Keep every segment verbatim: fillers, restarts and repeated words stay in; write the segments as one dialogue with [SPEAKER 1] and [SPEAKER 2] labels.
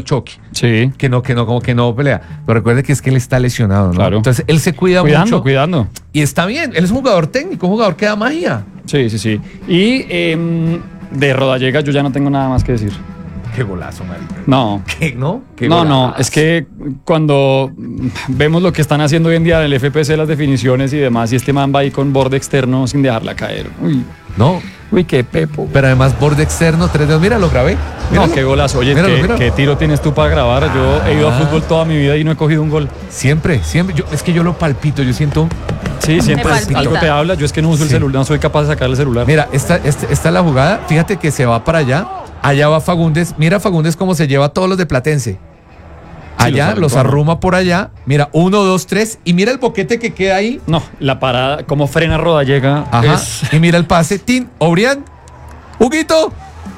[SPEAKER 1] choque.
[SPEAKER 2] Sí.
[SPEAKER 1] Que no, que no, como que no pelea. Pero recuerde que es que él está lesionado, ¿no?
[SPEAKER 2] Claro.
[SPEAKER 1] Entonces él se cuida
[SPEAKER 2] Cuidando,
[SPEAKER 1] mucho.
[SPEAKER 2] cuidando.
[SPEAKER 1] Y está bien. Él es un jugador técnico, un jugador que da magia.
[SPEAKER 2] Sí, sí, sí. Y eh, de Rodallega yo ya no tengo nada más que decir.
[SPEAKER 1] Qué golazo, marica.
[SPEAKER 2] No.
[SPEAKER 1] ¿Qué, no? Qué
[SPEAKER 2] No,
[SPEAKER 1] golazo.
[SPEAKER 2] no, es que cuando vemos lo que están haciendo hoy en día en el F P C, las definiciones y demás, y este man va ahí con borde externo sin dejarla caer. Uy,
[SPEAKER 1] No.
[SPEAKER 2] uy, qué pepo.
[SPEAKER 1] Pero además, borde externo, tres dedos. Mira, lo grabé. Míralo.
[SPEAKER 2] No, qué golazo. Oye,
[SPEAKER 1] Míralo,
[SPEAKER 2] ¿qué,
[SPEAKER 1] míralo.
[SPEAKER 2] ¿qué tiro tienes tú para grabar? Yo he ido a
[SPEAKER 1] Ah.
[SPEAKER 2] fútbol toda mi vida y no he cogido un gol.
[SPEAKER 1] Siempre, siempre. Yo, es que yo lo palpito. Yo siento.
[SPEAKER 2] Sí, siempre
[SPEAKER 3] palpita.
[SPEAKER 2] algo te habla. Yo es que no uso el
[SPEAKER 1] Sí.
[SPEAKER 2] celular, no soy capaz de sacar el celular.
[SPEAKER 1] Mira, esta, esta, esta es la jugada. Fíjate que se va para allá. Allá va Fagundes. Mira Fagundes cómo se lleva a todos los de Platense. Allá,
[SPEAKER 2] los
[SPEAKER 1] los
[SPEAKER 2] arruma.
[SPEAKER 1] arruma por allá. Mira, uno, dos, tres. Y mira el boquete que queda ahí.
[SPEAKER 2] No, la parada, cómo frena Rodallega.
[SPEAKER 1] Ajá.
[SPEAKER 2] Es...
[SPEAKER 1] Y mira el pase. Tin, Obrián. Huguito.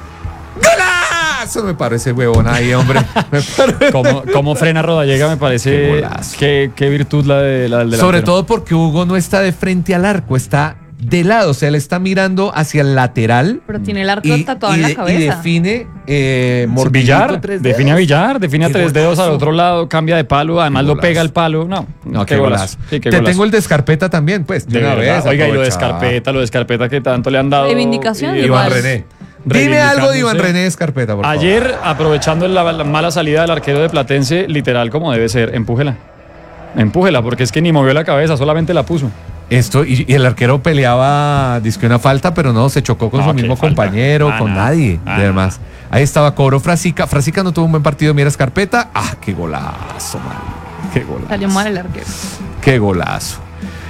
[SPEAKER 1] ¡Golazo! Me parece huevón ahí, hombre. Me pare-
[SPEAKER 2] Cómo, cómo frena Rodallega me
[SPEAKER 1] Qué
[SPEAKER 2] parece.
[SPEAKER 1] golazo.
[SPEAKER 2] Qué, qué virtud la, de, la del delantero.
[SPEAKER 1] Sobre todo porque Hugo no está de frente al arco, está de lado. O sea, él está mirando hacia el lateral.
[SPEAKER 3] Pero tiene el arco
[SPEAKER 1] Y,
[SPEAKER 3] tatuado
[SPEAKER 1] y
[SPEAKER 3] en
[SPEAKER 1] de-
[SPEAKER 3] la
[SPEAKER 1] y
[SPEAKER 3] cabeza.
[SPEAKER 1] define eh, mordidito
[SPEAKER 2] Villar,
[SPEAKER 1] tres
[SPEAKER 2] define a
[SPEAKER 1] dedos.
[SPEAKER 2] Villar, define a
[SPEAKER 1] Qué
[SPEAKER 2] tres dedos al
[SPEAKER 1] golazo.
[SPEAKER 2] otro lado, cambia de palo, además
[SPEAKER 1] Qué
[SPEAKER 2] lo
[SPEAKER 1] golazo.
[SPEAKER 2] pega el palo. No,
[SPEAKER 1] No, qué golazo.
[SPEAKER 2] Sí, qué
[SPEAKER 1] Te
[SPEAKER 2] golazo.
[SPEAKER 1] tengo el de Escarpeta también, pues. De
[SPEAKER 2] De
[SPEAKER 1] una
[SPEAKER 2] verdad.
[SPEAKER 1] vez.
[SPEAKER 2] Oiga, y lo de
[SPEAKER 1] aprovechaba.
[SPEAKER 2] Escarpeta, lo de Escarpeta que tanto le han dado.
[SPEAKER 3] Reivindicación,
[SPEAKER 2] y-
[SPEAKER 1] Iván
[SPEAKER 3] igual.
[SPEAKER 1] René. Dime algo de Iván
[SPEAKER 2] reivindicándose.
[SPEAKER 1] René Escarpeta, por favor.
[SPEAKER 2] Ayer, aprovechando la, la mala salida del arquero de Platense, literal como debe ser, empújela. Empújela, porque es que ni movió la cabeza, solamente la puso.
[SPEAKER 1] Esto, y, y el arquero peleaba, dizque una falta, pero no, se chocó con
[SPEAKER 2] No,
[SPEAKER 1] su
[SPEAKER 2] qué
[SPEAKER 1] mismo
[SPEAKER 2] falta.
[SPEAKER 1] compañero,
[SPEAKER 2] Ah,
[SPEAKER 1] con
[SPEAKER 2] no.
[SPEAKER 1] nadie.
[SPEAKER 2] Ah,
[SPEAKER 1] Además, ahí estaba, cobró Frasica. Frasica no tuvo un buen partido, mira Escarpeta. Ah, qué golazo, man. Qué golazo.
[SPEAKER 3] Salió mal el arquero.
[SPEAKER 1] Qué golazo.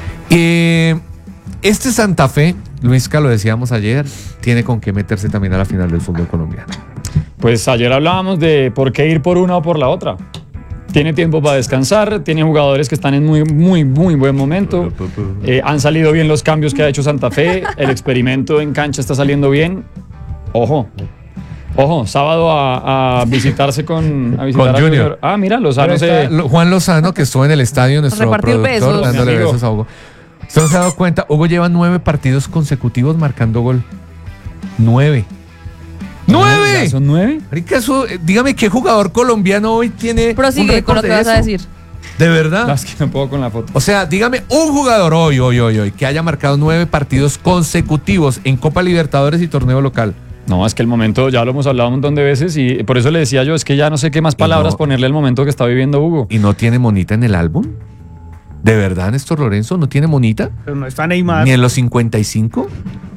[SPEAKER 1] Eh, este Santa Fe, Luisca, lo decíamos ayer, tiene con qué meterse también a la final del fútbol colombiano.
[SPEAKER 2] Pues ayer hablábamos de por qué ir por una o por la otra. Tiene tiempo para descansar, tiene jugadores que están en muy, muy, muy buen momento. Eh, han salido bien los cambios que ha hecho Santa Fe. El experimento en cancha está saliendo bien. Ojo, ojo, sábado a, a visitarse con, a visitar
[SPEAKER 1] Con
[SPEAKER 2] a
[SPEAKER 1] Junior.
[SPEAKER 2] Ah, mira, Lozano
[SPEAKER 1] Ahora
[SPEAKER 2] se...
[SPEAKER 1] está Lo- Juan Lozano, que estuvo en el estadio, nuestro
[SPEAKER 3] Repartir
[SPEAKER 1] productor,
[SPEAKER 3] besos.
[SPEAKER 1] dándole
[SPEAKER 2] Mi amigo.
[SPEAKER 1] besos a Hugo. ¿Usted no se ha dado cuenta? Hugo lleva nueve partidos consecutivos marcando gol. Nueve. ¡Nueve!
[SPEAKER 2] ¿Ya son nueve?
[SPEAKER 1] Marica, eso, eh, dígame qué jugador colombiano hoy tiene un
[SPEAKER 3] Prosigue con
[SPEAKER 1] récord
[SPEAKER 3] lo que
[SPEAKER 1] de
[SPEAKER 3] vas a
[SPEAKER 1] eso?
[SPEAKER 3] decir.
[SPEAKER 1] ¿De verdad?
[SPEAKER 2] No, es que no puedo con la foto.
[SPEAKER 1] O sea, dígame un jugador hoy, hoy, hoy, hoy, que haya marcado nueve partidos consecutivos en Copa Libertadores y torneo local.
[SPEAKER 2] No, es que el momento, ya lo hemos hablado un montón de veces y por eso le decía yo, es que ya no sé qué más
[SPEAKER 1] Y
[SPEAKER 2] palabras
[SPEAKER 1] no-
[SPEAKER 2] ponerle al momento que está viviendo Hugo.
[SPEAKER 1] ¿Y no tiene monita en el álbum? ¿De verdad, Néstor Lorenzo? ¿No tiene monita?
[SPEAKER 4] Pero no está Neymar.
[SPEAKER 1] ¿Ni en los cincuenta y cinco?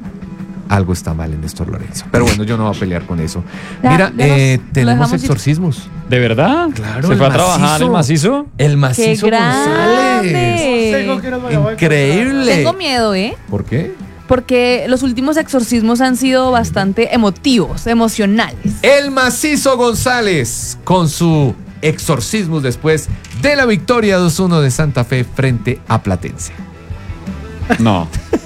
[SPEAKER 1] Algo está mal en Néstor Lorenzo. Pero bueno, yo no voy a pelear con eso.
[SPEAKER 3] Ya,
[SPEAKER 1] Mira,
[SPEAKER 3] ya nos-
[SPEAKER 1] eh,
[SPEAKER 3] lo
[SPEAKER 1] tenemos
[SPEAKER 3] dejamos ir.
[SPEAKER 1] exorcismos.
[SPEAKER 2] ¿De verdad?
[SPEAKER 1] Claro,
[SPEAKER 2] ¿Se
[SPEAKER 1] el
[SPEAKER 2] fue a trabajar
[SPEAKER 1] macizo.
[SPEAKER 2] el macizo?
[SPEAKER 1] El
[SPEAKER 3] ¡Qué
[SPEAKER 1] macizo González.
[SPEAKER 4] Tengo
[SPEAKER 3] grande!
[SPEAKER 4] que nos vayamos a
[SPEAKER 1] Increíble.
[SPEAKER 3] Tengo miedo, ¿eh?
[SPEAKER 1] ¿Por qué?
[SPEAKER 3] Porque los últimos exorcismos han sido bastante emotivos, emocionales.
[SPEAKER 1] El macizo González con su exorcismo después de la victoria dos uno de Santa Fe frente a Platense.
[SPEAKER 2] No.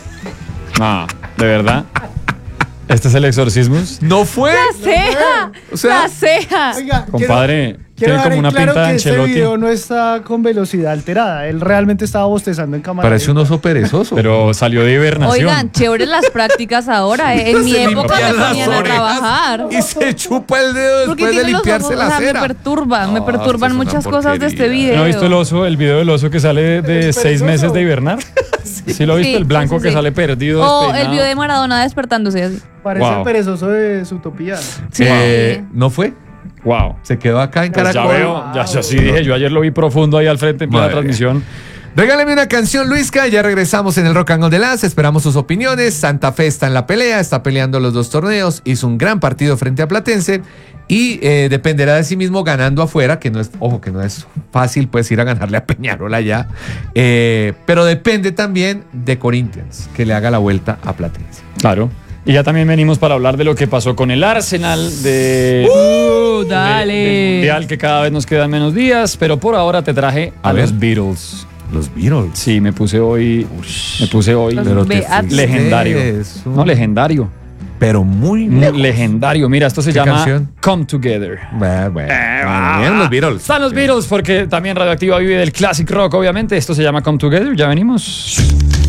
[SPEAKER 2] No, ¿de verdad? ¿Este es el exorcismo?
[SPEAKER 1] ¿No fue?
[SPEAKER 3] ¡La ceja!
[SPEAKER 1] O sea-
[SPEAKER 3] ¡La ceja!
[SPEAKER 4] Oiga,
[SPEAKER 2] Compadre,
[SPEAKER 4] quiero, quiero
[SPEAKER 2] tiene
[SPEAKER 4] dejar
[SPEAKER 2] como
[SPEAKER 4] en
[SPEAKER 2] una
[SPEAKER 4] claro
[SPEAKER 2] pinta de
[SPEAKER 4] que este
[SPEAKER 2] Ancelotti.
[SPEAKER 4] video no está con velocidad alterada. Él realmente estaba bostezando en cámara.
[SPEAKER 1] Parece un oso perezoso.
[SPEAKER 2] Pero salió de hibernación.
[SPEAKER 3] Oigan, chévere las prácticas ahora. ¿eh? En mi
[SPEAKER 1] Se
[SPEAKER 3] época
[SPEAKER 1] limpia
[SPEAKER 3] me
[SPEAKER 1] las
[SPEAKER 3] ponían a
[SPEAKER 1] orejas
[SPEAKER 3] trabajar.
[SPEAKER 1] Y se chupa el dedo
[SPEAKER 3] Porque
[SPEAKER 1] después de
[SPEAKER 3] tiene los
[SPEAKER 1] limpiarse
[SPEAKER 3] ojos,
[SPEAKER 1] la
[SPEAKER 3] o sea,
[SPEAKER 1] cera.
[SPEAKER 3] me perturban, me
[SPEAKER 1] No,
[SPEAKER 3] perturban
[SPEAKER 1] esto es una
[SPEAKER 3] muchas cosas de este
[SPEAKER 1] porquería.
[SPEAKER 3] video.
[SPEAKER 2] ¿No ha visto el oso, el video del oso que sale de
[SPEAKER 4] ¿Es
[SPEAKER 2] seis
[SPEAKER 4] perezoso?
[SPEAKER 2] meses de hibernar? Sí, lo he visto,
[SPEAKER 3] Sí,
[SPEAKER 2] el blanco
[SPEAKER 3] sí, sí,
[SPEAKER 2] que
[SPEAKER 3] sí.
[SPEAKER 2] sale perdido.
[SPEAKER 3] O el
[SPEAKER 2] despeinado.
[SPEAKER 3] video de Maradona despertándose así.
[SPEAKER 4] Parece
[SPEAKER 2] Wow.
[SPEAKER 4] el perezoso de Zootopía.
[SPEAKER 3] Sí.
[SPEAKER 1] Eh, ¿No fue?
[SPEAKER 2] Wow.
[SPEAKER 1] Se quedó acá en
[SPEAKER 2] Pues ya
[SPEAKER 1] Caracol.
[SPEAKER 2] veo, ya, ya sí dije, yo ayer lo vi profundo ahí al frente en plena
[SPEAKER 1] Madre.
[SPEAKER 2] transmisión.
[SPEAKER 1] Regáleme una canción, Luisca. Ya regresamos en el Rock and Roll de Las. Esperamos sus opiniones. Santa Fe está en la pelea, está peleando los dos torneos. Hizo un gran partido frente a Platense. Y eh, dependerá de sí mismo ganando afuera, que no es, ojo, que no es fácil pues ir a ganarle a Peñarol allá. Eh, pero depende también de Corinthians, que le haga la vuelta a Platense.
[SPEAKER 2] Claro. Y ya también venimos para hablar de lo que pasó con el Arsenal, de,
[SPEAKER 3] ¡Uh,
[SPEAKER 2] de-
[SPEAKER 3] dale!
[SPEAKER 2] del Mundial, que cada vez nos quedan menos días, pero por ahora te traje a,
[SPEAKER 1] A ver.
[SPEAKER 2] los Beatles.
[SPEAKER 1] Los Beatles.
[SPEAKER 2] Sí, me puse hoy, me puse hoy
[SPEAKER 3] Los
[SPEAKER 1] Pero te
[SPEAKER 3] Beatles.
[SPEAKER 1] fuiste
[SPEAKER 2] legendario.
[SPEAKER 1] eso.
[SPEAKER 2] No, legendario.
[SPEAKER 1] Pero muy
[SPEAKER 2] Muy
[SPEAKER 1] lejos.
[SPEAKER 2] legendario. Mira, esto se
[SPEAKER 1] ¿Qué
[SPEAKER 2] llama
[SPEAKER 1] canción?
[SPEAKER 2] Come Together.
[SPEAKER 1] Bueno, bueno.
[SPEAKER 2] Eh,
[SPEAKER 1] Bueno, bien, los Beatles.
[SPEAKER 2] Están los Beatles porque también Radioactiva vive del classic rock, obviamente. Esto se llama Come Together. Ya venimos.